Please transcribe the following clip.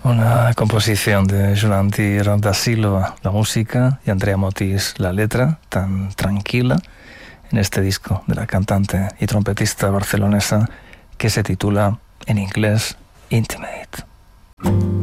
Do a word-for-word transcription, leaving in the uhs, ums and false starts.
Una composición de Jolantir da Silva, la música, y Andrea Motis, la letra, tan tranquila, en este disco de la cantante y trompetista barcelonesa que se titula, en inglés, Intimate.